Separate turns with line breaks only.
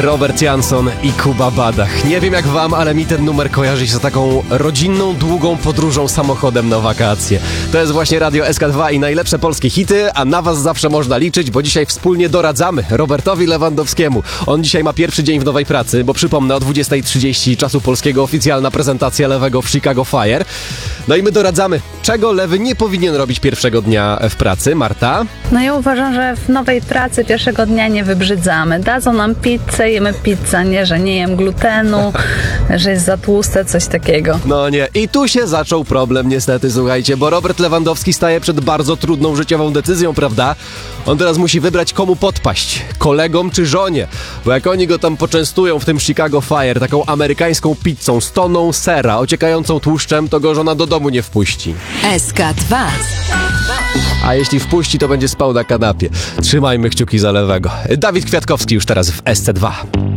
Robert Jansson i Kuba Badach. Nie wiem jak wam, ale mi ten numer kojarzy się z taką rodzinną, długą podróżą samochodem na wakacje. To jest właśnie Radio SK2 i najlepsze polskie hity, a na was zawsze można liczyć, bo dzisiaj wspólnie doradzamy Robertowi Lewandowskiemu. On dzisiaj ma pierwszy dzień w nowej pracy, bo przypomnę, o 20:30 czasu polskiego oficjalna prezentacja Lewego w Chicago Fire. No i my doradzamy, czego Lewy nie powinien robić pierwszego dnia w pracy. Marta?
No ja uważam, że w nowej pracy pierwszego dnia nie wybrzydzamy. Dadzą nam pizzę, jemy pizzę, nie, że nie jem glutenu, że jest za tłuste, coś takiego.
No nie. I tu się zaczął problem niestety, słuchajcie, bo Robert Lewandowski staje przed bardzo trudną życiową decyzją, prawda? On teraz musi wybrać, komu podpaść, kolegom czy żonie, bo jak oni go tam poczęstują w tym Chicago Fire taką amerykańską pizzą z toną sera ociekającą tłuszczem, to go żona do domu nie wpuści.
SK2.
A jeśli wpuści, to będzie spał na kanapie. Trzymajmy kciuki za Lewego. Dawid Kwiatkowski już teraz w SC2.